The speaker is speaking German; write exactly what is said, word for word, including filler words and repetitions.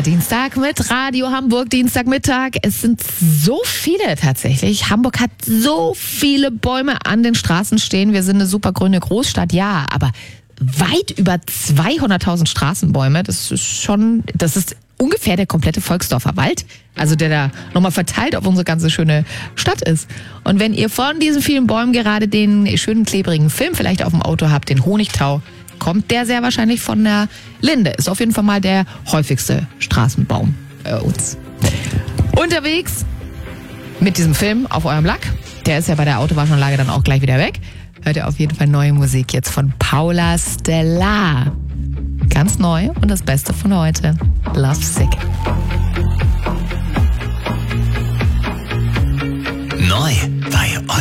Der Dienstag mit Radio Hamburg, Dienstagmittag. Es sind so viele tatsächlich. Hamburg hat so viele Bäume an den Straßen stehen. Wir sind eine super grüne Großstadt, ja, aber weit über zweihunderttausend Straßenbäume. Das ist schon, das ist ungefähr der komplette Volksdorfer Wald, also der da nochmal verteilt auf unsere ganze schöne Stadt ist. Und wenn ihr von diesen vielen Bäumen gerade den schönen klebrigen Film vielleicht auf dem Auto habt, den Honigtau, kommt der sehr wahrscheinlich von der Linde. Ist auf jeden Fall mal der häufigste Straßenbaum bei uns. Unterwegs mit diesem Film auf eurem Lack, der ist ja bei der Autowaschanlage dann auch gleich wieder weg, hört ihr auf jeden Fall neue Musik jetzt von Paula Stellar. Ganz neu und das Beste von heute. Love Sick. Neu.